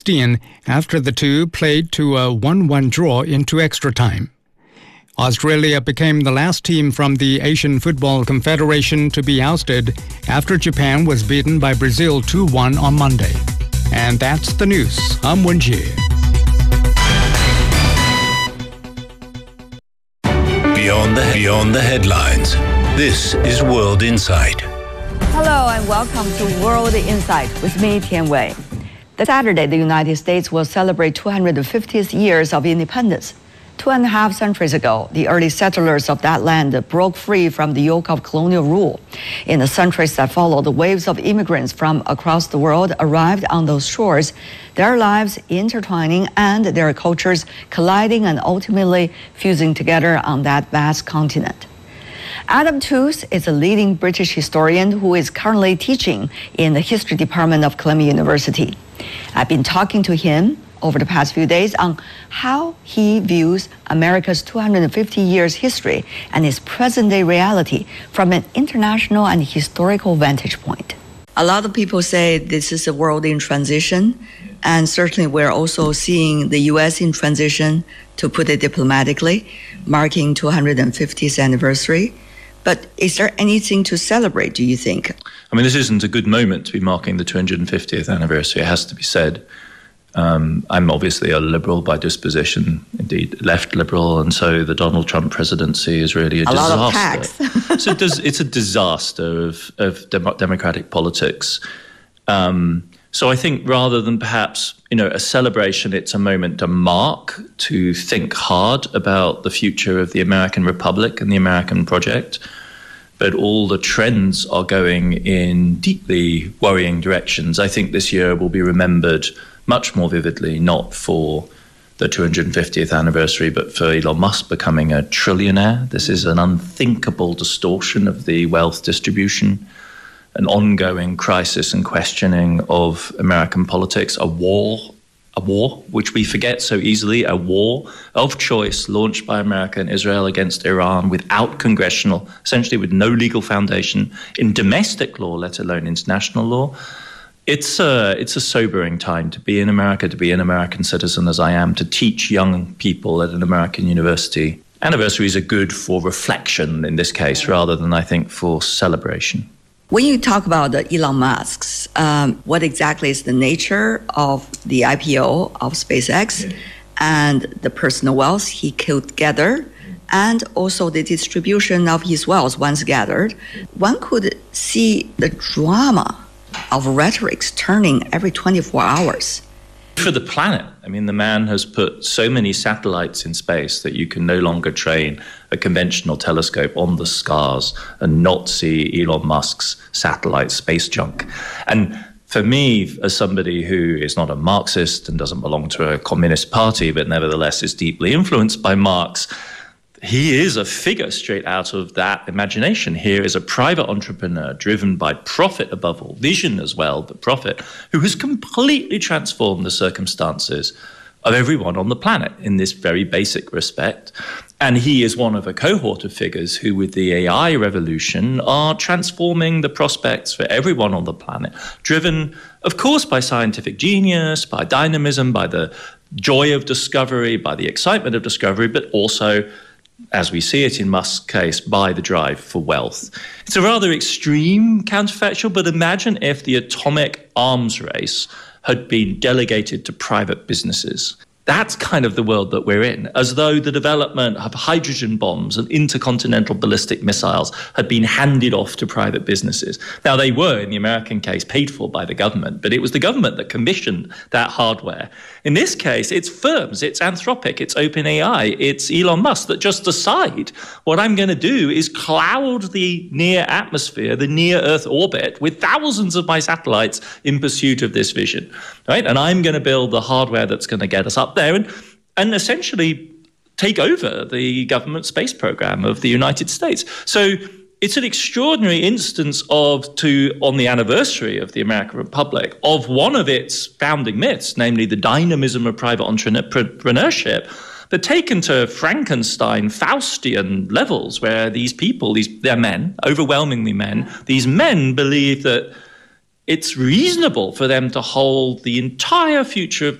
after the two played to a 1-1 draw into extra time. Australia became the last team from the Asian Football Confederation to be ousted after Japan was beaten by Brazil 2-1 on Monday. And that's the news. I'm Wenjie. Beyond the headlines, this is World Insight. Hello and welcome to World Insight with me, Tian Wei. This Saturday, the United States will celebrate 250th years of independence. 2.5 centuries ago, the early settlers of that land broke free from the yoke of colonial rule. In the centuries that followed, waves of immigrants from across the world arrived on those shores, their lives intertwining and their cultures colliding and ultimately fusing together on that vast continent. Adam Tooze is a leading British historian who is currently teaching in the history department of Columbia University. I've been talking to him over the past few days on how he views America's 250 years history and its present-day reality from an international and historical vantage point. A lot of people say this is a world in transition, and certainly we're also seeing the U.S. in transition, to put it diplomatically, marking 250th anniversary. But is there anything to celebrate, do you think? I mean, this isn't a good moment to be marking the 250th anniversary, it has to be said. I'm obviously a liberal by disposition, indeed left liberal, and so the Donald Trump presidency is really a disaster. Lot of tax. So it's a disaster of democratic politics. So I think rather than perhaps, a celebration, it's a moment to mark, to think hard about the future of the American Republic and the American project. But all the trends are going in deeply worrying directions. I think this year will be remembered much more vividly, not for the 250th anniversary, but for Elon Musk becoming a trillionaire. This is an unthinkable distortion of the wealth distribution, an ongoing crisis and questioning of American politics, a war, which we forget so easily, a war of choice launched by America and Israel against Iran without congressional, essentially with no legal foundation in domestic law, let alone international law. It's a sobering time to be in America, to be an American citizen as I am, to teach young people at an American university. Anniversaries are good for reflection in this case, rather than, I think, for celebration. When you talk about Elon Musk's, what exactly is the nature of the IPO of SpaceX and the personal wealth he could gather, and also the distribution of his wealth once gathered? One could see the drama of rhetorics turning every 24 hours. For the planet, I mean, the man has put so many satellites in space that you can no longer train a conventional telescope on the stars and not see Elon Musk's satellite space junk. And for me, as somebody who is not a Marxist and doesn't belong to a communist party, but nevertheless is deeply influenced by Marx, he is a figure straight out of that imagination. Here is a private entrepreneur driven by profit above all, vision as well, but profit, who has completely transformed the circumstances of everyone on the planet in this very basic respect. And he is one of a cohort of figures who, with the AI revolution, are transforming the prospects for everyone on the planet, driven, of course, by scientific genius, by dynamism, by the joy of discovery, by the excitement of discovery, but also, as we see it in Musk's case, by the drive for wealth. It's a rather extreme counterfactual, but imagine if the atomic arms race had been delegated to private businesses. That's kind of the world that we're in, as though the development of hydrogen bombs and intercontinental ballistic missiles had been handed off to private businesses. Now, they were, in the American case, paid for by the government, but it was the government that commissioned that hardware. In this case, it's firms, it's Anthropic, it's OpenAI, it's Elon Musk that just decide what I'm going to do is cloud the near atmosphere, the near Earth orbit, with thousands of my satellites in pursuit of this vision, right? And I'm going to build the hardware that's going to get us up there and essentially take over the government space program of the United States. So it's an extraordinary instance on the anniversary of the American Republic, of one of its founding myths, namely the dynamism of private entrepreneurship, but taken to Frankenstein, Faustian levels, where these people, they're men, overwhelmingly men, these men believe that it's reasonable for them to hold the entire future of